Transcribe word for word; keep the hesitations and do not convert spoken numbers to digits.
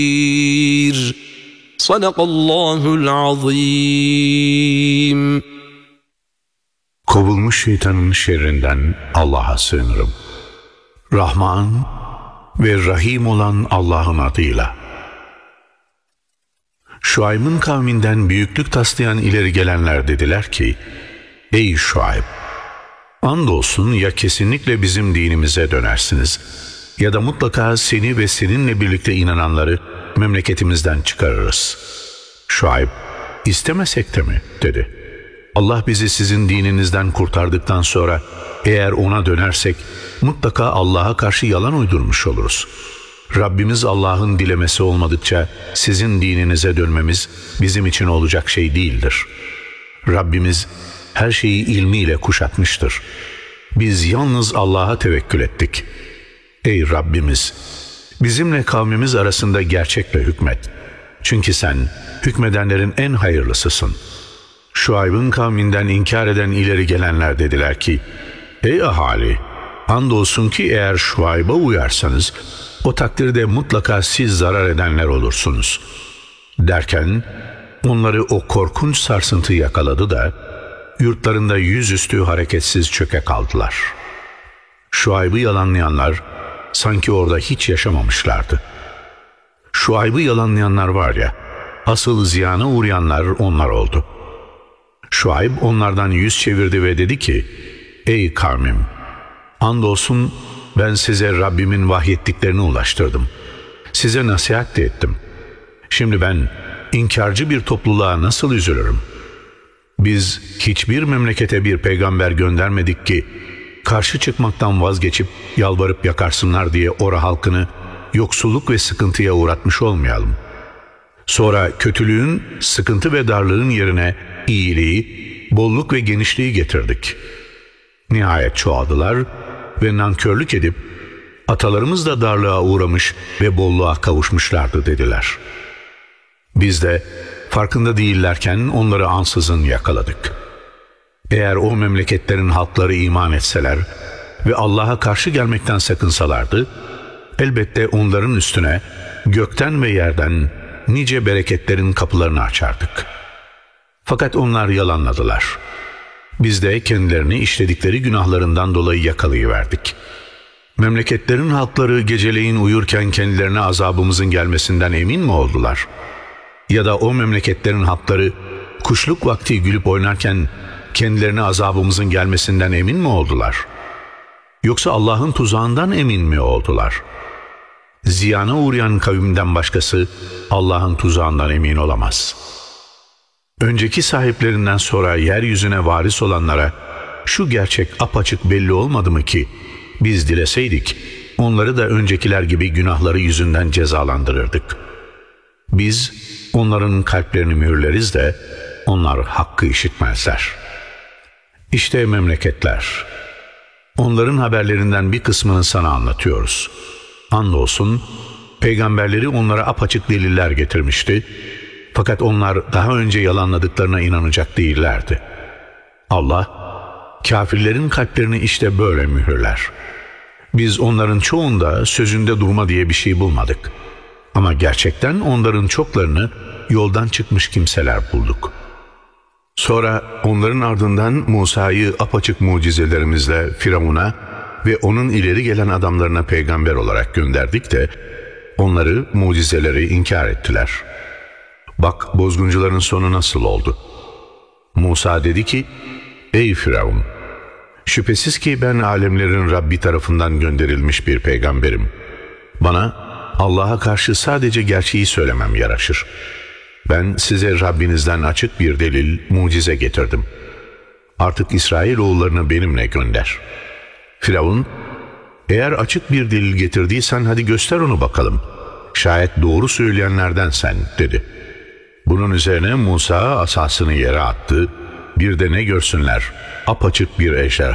Sadakallahul azim. Kovulmuş şeytanın şerrinden Allah'a sığınırım. Rahman ve Rahim olan Allah'ın adıyla. Şuayb'ın kavminden büyüklük taslayan ileri gelenler dediler ki, ey Şuayb! Andolsun ya kesinlikle bizim dinimize dönersiniz ya da mutlaka seni ve seninle birlikte inananları memleketimizden çıkarırız. Şuayb, istemesek de mi? dedi. Allah bizi sizin dininizden kurtardıktan sonra eğer ona dönersek mutlaka Allah'a karşı yalan uydurmuş oluruz. Rabbimiz Allah'ın dilemesi olmadıkça sizin dininize dönmemiz bizim için olacak şey değildir. Rabbimiz her şeyi ilmiyle kuşatmıştır. Biz yalnız Allah'a tevekkül ettik. Ey Rabbimiz! Bizimle kavmimiz arasında gerçekle hükmet. Çünkü sen hükmedenlerin en hayırlısısın. Şuayb'ın kavminden inkar eden ileri gelenler dediler ki, ey ahali! Andolsun ki eğer Şuayb'a uyarsanız, o takdirde mutlaka siz zarar edenler olursunuz. Derken, onları o korkunç sarsıntı yakaladı da, yurtlarında yüzüstü hareketsiz çöke kaldılar. Şuayb'ı yalanlayanlar, sanki orada hiç yaşamamışlardı. Şuayb'ı yalanlayanlar var ya, asıl ziyana uğrayanlar onlar oldu. Şuayb onlardan yüz çevirdi ve dedi ki, ey kavmim! Andolsun ben size Rabbimin vahyettiklerini ulaştırdım. Size nasihat de ettim. Şimdi ben inkarcı bir topluluğa nasıl üzülürüm? Biz hiçbir memlekete bir peygamber göndermedik ki, karşı çıkmaktan vazgeçip yalvarıp yakarsınlar diye ora halkını yoksulluk ve sıkıntıya uğratmış olmayalım. Sonra kötülüğün, sıkıntı ve darlığın yerine iyiliği, bolluk ve genişliği getirdik. Nihayet çoğaldılar ve nankörlük edip, atalarımız da darlığa uğramış ve bolluğa kavuşmuşlardı dediler. Biz de farkında değillerken onları ansızın yakaladık. Eğer o memleketlerin halkları iman etseler ve Allah'a karşı gelmekten sakınsalardı, elbette onların üstüne gökten ve yerden nice bereketlerin kapılarını açardık. Fakat onlar yalanladılar. Biz de kendilerini işledikleri günahlarından dolayı yakalayıverdik. Memleketlerin halkları geceleyin uyurken kendilerine azabımızın gelmesinden emin mi oldular? Ya da o memleketlerin halkları kuşluk vakti gülüp oynarken kendilerine azabımızın gelmesinden emin mi oldular? Yoksa Allah'ın tuzağından emin mi oldular? Ziyana uğrayan kavimden başkası Allah'ın tuzağından emin olamaz. Önceki sahiplerinden sonra yeryüzüne varis olanlara şu gerçek apaçık belli olmadı mı ki biz dileseydik onları da öncekiler gibi günahları yüzünden cezalandırırdık. Biz onların kalplerini mühürleriz de onlar hakkı işitmezler. İşte memleketler. Onların haberlerinden bir kısmını sana anlatıyoruz. Andolsun peygamberleri onlara apaçık deliller getirmişti. Fakat onlar daha önce yalanladıklarına inanacak değillerdi. Allah, kafirlerin kalplerini işte böyle mühürler. Biz onların çoğunda sözünde durma diye bir şey bulmadık. Ama gerçekten onların çoklarını yoldan çıkmış kimseler bulduk. Sonra onların ardından Musa'yı apaçık mucizelerimizle Firavun'a ve onun ileri gelen adamlarına peygamber olarak gönderdik de onları, mucizeleri inkar ettiler. Bak bozguncuların sonu nasıl oldu. Musa dedi ki, ey Firavun! Şüphesiz ki ben alemlerin Rabbi tarafından gönderilmiş bir peygamberim. Bana Allah'a karşı sadece gerçeği söylemem yaraşır. Ben size Rabbinizden açık bir delil, mucize getirdim. Artık İsrailoğullarını benimle gönder. Firavun, eğer açık bir delil getirdiysen hadi göster onu bakalım. Şayet doğru söyleyenlerden sen, dedi. Bunun üzerine Musa asasını yere attı. Bir de ne görsünler, apaçık bir ejderha